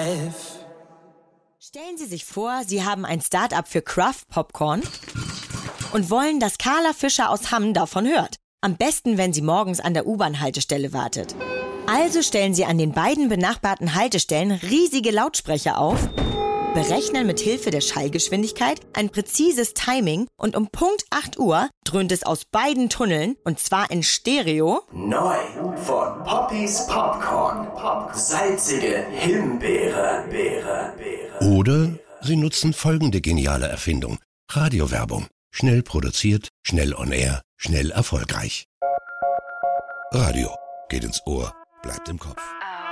Stellen Sie sich vor, Sie haben ein Start-up für Craft Popcorn und wollen, dass Carla Fischer aus Hamm davon hört. Am besten, wenn sie morgens an der U-Bahn-Haltestelle wartet. Also stellen Sie an den beiden benachbarten Haltestellen riesige Lautsprecher auf, berechnen mit Hilfe der Schallgeschwindigkeit ein präzises Timing und um Punkt 8 Uhr dröhnt es aus beiden Tunneln, und zwar in Stereo. Neu von Poppys Popcorn. Salzige Himbeere. Oder Sie nutzen folgende geniale Erfindung. Radiowerbung. Schnell produziert, schnell on air, schnell erfolgreich. Radio geht ins Ohr, bleibt im Kopf.